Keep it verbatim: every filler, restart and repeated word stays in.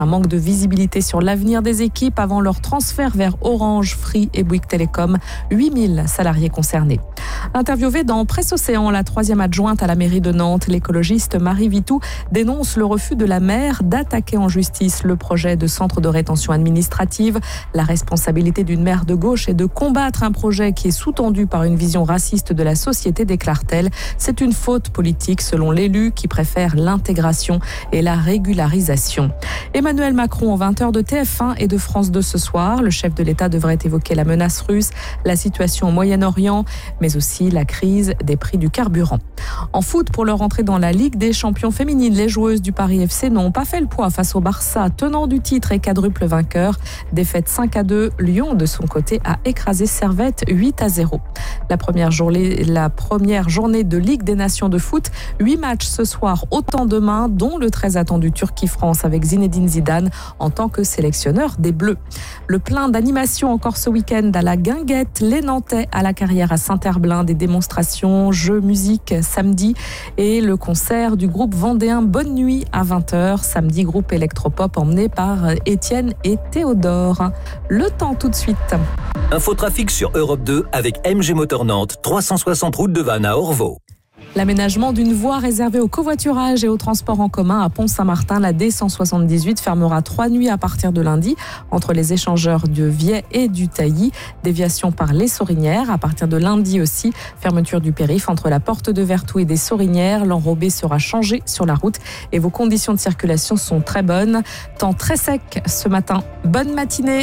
Un manque de visibilité sur l'avenir des équipes avant leur transfert vers Orange, Free et Bouygues Télécom. huit mille salariés concernés. Interviewée dans Presse Océan, la troisième adjointe à la mairie de Nantes, l'écologiste Marie Vitou dénonce le refus de la maire d'attaquer en justice le projet de centre de rétention administrative. La responsabilité d'une maire de gauche est de combattre un projet qui est sous-tendu par une vision raciste de la société, déclare-t-elle. C'est une faute politique selon l'élu qui préfère l'intégration et la régularisation. Emmanuel Macron, aux vingt heures de T F un et de France deux ce soir. Le chef de l'État devrait évoquer la menace russe, la situation au Moyen-Orient, mais aussi la crise des prix du carburant. En foot, pour leur entrée dans la Ligue des champions féminines, les joueuses du Paris F C n'ont pas fait le poids face au Barça, tenant du titre et quadruple vainqueur. Défaite cinq à deux, Lyon, de son côté, a écrasé Servette huit à zéro. La première journée, la première journée de Ligue des Nations de foot, huit matchs ce soir, autant demain, dont le très attendu Turquie-France avec Zinedine Zidane en tant que sélectionneur des Bleus. Le plein d'animation encore ce week-end à la Guinguette, les Nantais à la Carrière à Saint-Herblain, des démonstrations, jeux, musique samedi et le concert du groupe vendéen Bonne Nuit à vingt heures. Samedi, groupe électropop emmené par Étienne et Théodore. Le temps tout de suite. Infotrafic sur Europe deux avec M G Motor Nantes, trois cent soixante route de Vannes à Orvaux. L'aménagement d'une voie réservée au covoiturage et au transport en commun à Pont-Saint-Martin, la D cent soixante-dix-huit, fermera trois nuits à partir de lundi entre les échangeurs de Viey et du Tailly. Déviation par les Sorinières. À partir de lundi aussi, fermeture du périph' entre la porte de Vertou et des Sorinières. L'enrobé sera changé sur la route et vos conditions de circulation sont très bonnes. Temps très sec ce matin. Bonne matinée.